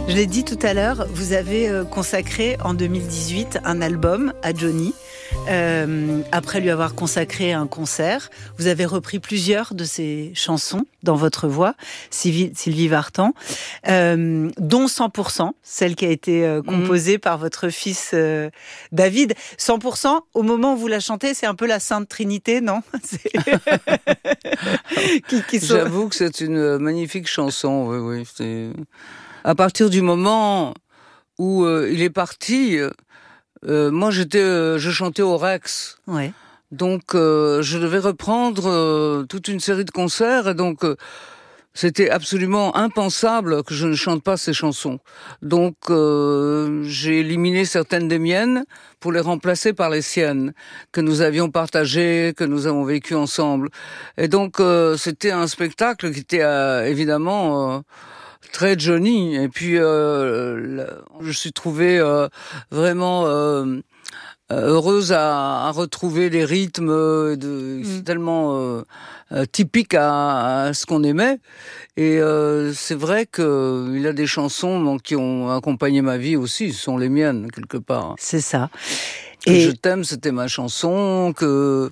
Je l'ai dit tout à l'heure, vous avez consacré en 2018 un album à Johnny. Après lui avoir consacré un concert, vous avez repris plusieurs de ses chansons dans votre voix, Sylvie Vartan, dont 100%, celle qui a été composée par votre fils David. 100%, au moment où vous la chantez, c'est un peu la Sainte Trinité, non? J'avoue que c'est une magnifique chanson, oui. C'est... À partir du moment où il est parti, moi je chantais au Rex. Ouais. Donc je devais reprendre toute une série de concerts et donc c'était absolument impensable que je ne chante pas ces chansons. Donc j'ai éliminé certaines des miennes pour les remplacer par les siennes que nous avions partagées, que nous avons vécues ensemble. Et donc c'était un spectacle qui était évidemment très Johnny. Et puis je suis trouvée vraiment heureuse à retrouver les rythmes tellement typiques à ce qu'on aimait. Et c'est vrai qu'il a des chansons qui ont accompagné ma vie aussi, ce sont les miennes quelque part. C'est ça. Et Je t'aime, c'était ma chanson, que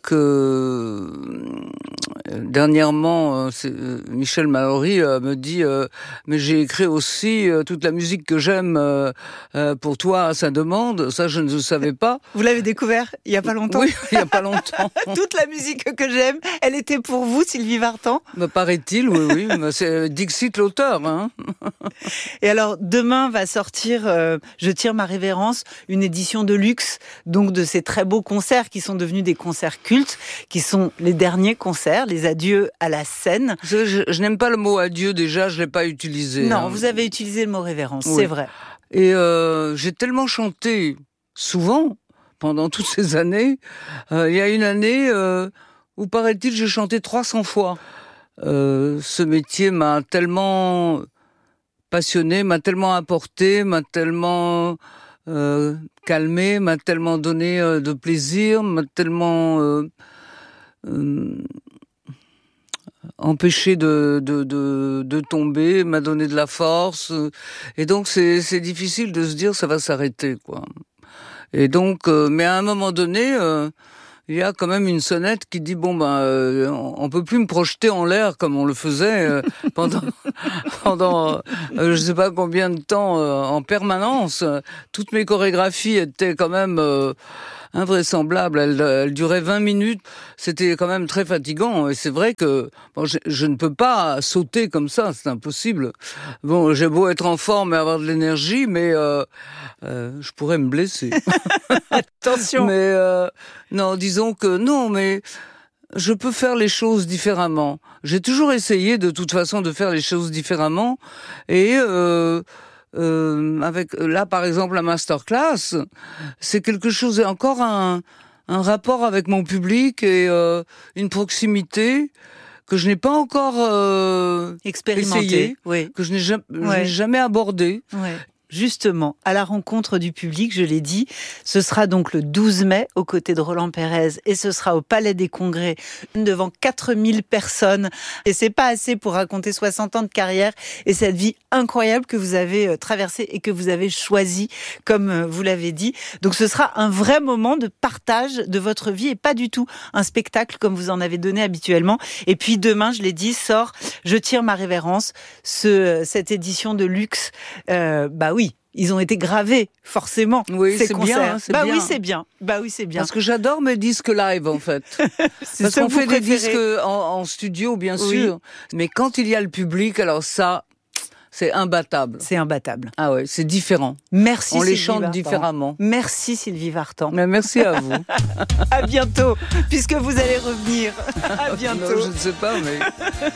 dernièrement, Michel Mallory me dit mais j'ai écrit aussi toute la musique que j'aime pour toi à sa demande. Ça, je ne le savais pas. Vous l'avez découvert il y a pas longtemps? Oui, il y a pas longtemps. Toute la musique que j'aime, elle était pour vous, Sylvie Vartan? Me paraît-il, oui. C'est Dixit l'auteur. Hein. Et alors, demain va sortir Je tire ma révérence, une édition de luxe, donc de ces très beaux concerts qui sont devenus des concerts cultes, qui sont les derniers concerts, les adieux à la scène. Je n'aime pas le mot adieu, déjà, je l'ai pas utilisé. Non, vous avez utilisé le mot révérence, oui. C'est vrai. Et j'ai tellement chanté, souvent, pendant toutes ces années. Il y a une année où, paraît-il, j'ai chanté 300 fois. Ce métier m'a tellement passionné, m'a tellement apporté, m'a tellement calmé, m'a tellement donné de plaisir, m'a tellement empêché de tomber, m'a donné de la force. Et donc c'est difficile de se dire ça va s'arrêter, quoi. Et donc, mais à un moment donné, il y a quand même une sonnette qui dit on peut plus me projeter en l'air comme on le faisait pendant je sais pas combien de temps en permanence. Toutes mes chorégraphies étaient quand même invraisemblables. Elles duraient 20 minutes. C'était quand même très fatigant. Et c'est vrai que je ne peux pas sauter comme ça. C'est impossible. Bon, j'ai beau être en forme et avoir de l'énergie, mais je pourrais me blesser. Attention. Mais non, disons que non, mais je peux faire les choses différemment. J'ai toujours essayé de toute façon de faire les choses différemment. Et avec là par exemple la masterclass, c'est quelque chose, encore un rapport avec mon public et une proximité que je n'ai pas encore expérimenté, essayé, que je n'ai jamais abordé. Ouais. Justement, à la rencontre du public, je l'ai dit, ce sera donc le 12 mai aux côtés de Roland Pérez et ce sera au Palais des Congrès devant 4000 personnes. Et c'est pas assez pour raconter 60 ans de carrière et cette vie incroyable que vous avez traversée et que vous avez choisie, comme vous l'avez dit. Donc ce sera un vrai moment de partage de votre vie et pas du tout un spectacle comme vous en avez donné habituellement. Et puis demain, je l'ai dit, sort Je tire ma révérence, cette édition de luxe. Oui. Ils ont été gravés, forcément, oui, ces c'est concerts. Bien, c'est bien. Oui, c'est bien. Oui, c'est bien. Parce que j'adore mes disques live, en fait. Parce qu'on fait des disques en studio, bien sûr. Mais quand il y a le public, alors ça, c'est imbattable. C'est imbattable. Ah ouais, c'est différent. Merci, On les Sylvie chante Vartan. Différemment. Merci, Sylvie Vartan. Mais merci à vous. À bientôt, puisque vous allez revenir. À bientôt. Non, je ne sais pas, mais...